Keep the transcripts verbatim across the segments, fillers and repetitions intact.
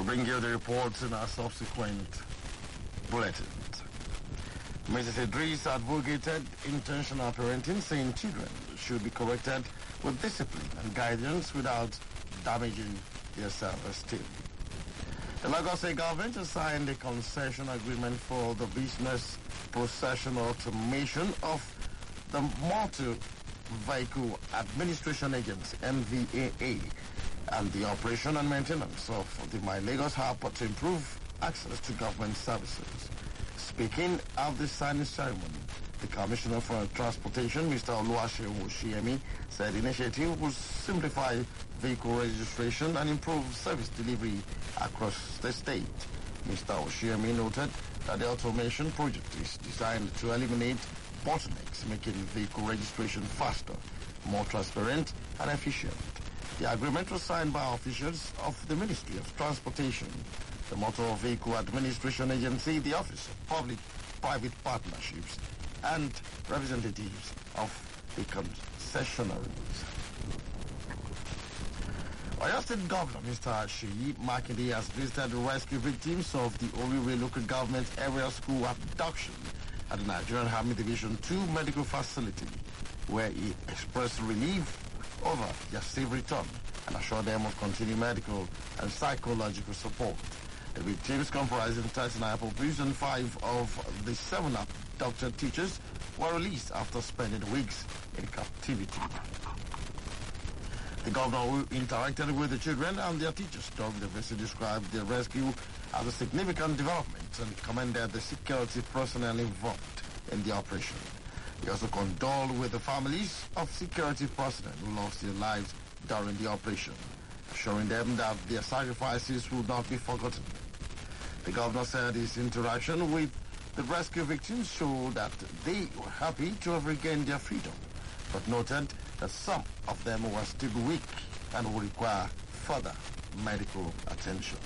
bring you the reports in our subsequent bulletins. Missus Idris advocated intentional parenting, saying children should be corrected with discipline and guidance without damaging their self-esteem. The Lagos State government has signed a concession agreement for the business procession automation of the Motor Vehicle Administration Agency, M V A A, and the operation and maintenance of the My Lagos Hub to improve access to government services. Speaking of the signing ceremony, the Commissioner for Transportation, Mister Oluwaseun Oshiemi, said the initiative will simplify vehicle registration and improve service delivery across the state. Mister Oshiemi noted that the automation project is designed to eliminate bottlenecks, making vehicle registration faster, more transparent, and efficient. The agreement was signed by officials of the Ministry of Transportation, the Motor Vehicle Administration Agency, the Office of Public-Private Partnerships, and representatives of the concessionaries. Oyo State Governor Mister Seyi Makinde has visited the rescue victims of the Owerri Local Government Area School abduction at the Nigerian Army Division two Medical Facility, where he expressed relief over their safe return and assured them of continued medical and psychological support. The victims, comprising thirty-nine pupils and five of the seven abducted teachers, were released after spending weeks in captivity. The governor, who interacted with the children and their teachers during the visit, described the rescue as a significant development and commended the security personnel involved in the operation. He also condoled with the families of security personnel who lost their lives during the operation, assuring them that their sacrifices will not be forgotten. The governor said his interaction with the rescue victims showed that they were happy to have regained their freedom, but noted that some of them were still weak and will require further medical attention.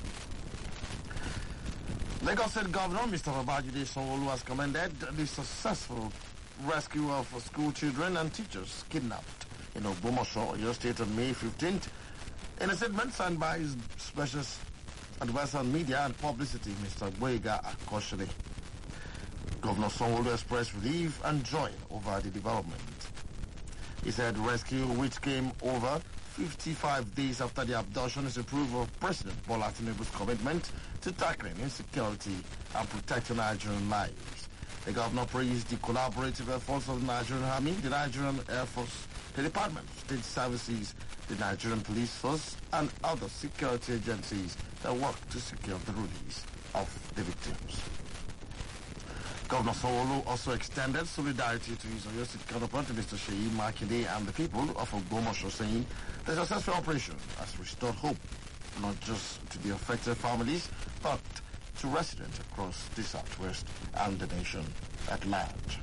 Lagos State Governor Mister Babajide Sanwo-Olu has commended the successful rescue of school children and teachers kidnapped in Ogbomoso, Oyo State, on May fifteenth. In a statement signed by his special advisor on media and publicity, Mister Boyega Akoshele, Governor Sanwo-Olu expressed relief and joy over the development. He said rescue, which came over fifty-five days after the abduction, is a proof of President Bola Tinubu's commitment to tackling insecurity and protecting Nigerian lives. The governor praised the collaborative efforts of the Nigerian Army, the Nigerian Air Force, the Department of State Services, the Nigerian Police Force, and other security agencies that work to secure the release of the victims. Governor Sanwo-Olu also extended solidarity to his Oyo State counterpart, Mister Seyi Makinde, and the people of Ogbomoso, saying the successful operation has restored hope not just to the affected families, but to residents across the Southwest and the nation at large.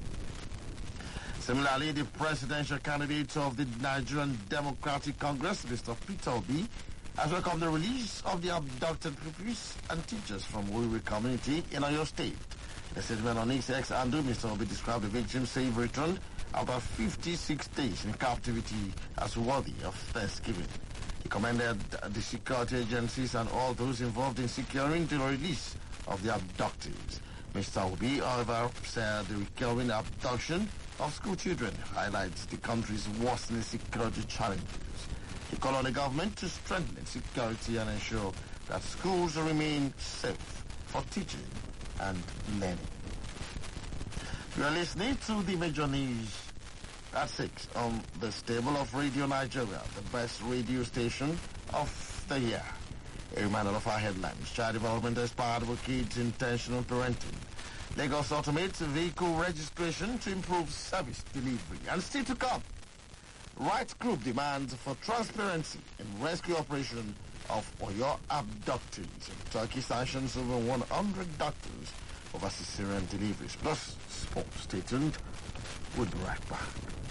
Similarly, the presidential candidate of the Nigerian Democratic Congress, Mister Peter Obi, has welcomed the release of the abducted pupils and teachers from Owerri community in Oyo State. In a statement on his X handle, Mister Obi described the victims safe return after fifty-six days in captivity as worthy of thanksgiving. He commended the security agencies and all those involved in securing the release of the abductees. Mister Obi, however, said the recurring abduction of school children highlights the country's worsening security challenges. He called on the government to strengthen security and ensure that schools remain safe for teaching and learning. You are listening to the major news at six on the stable of Radio Nigeria, the best radio station of the year. A reminder of our headlines: child development expert advocates intentional parenting. Lagos automates vehicle registration to improve service delivery. And still to come, rights group demands for transparency in rescue operation of Oyo abductees. Turkey sanctions over one hundred doctors over cesarean deliveries. Plus sports. Stay tuned. We'll be right back.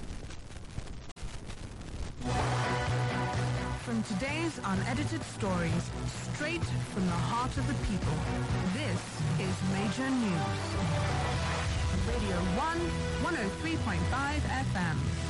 From today's unedited stories, straight from the heart of the people, this is Major News. Radio one, one oh three point five F M.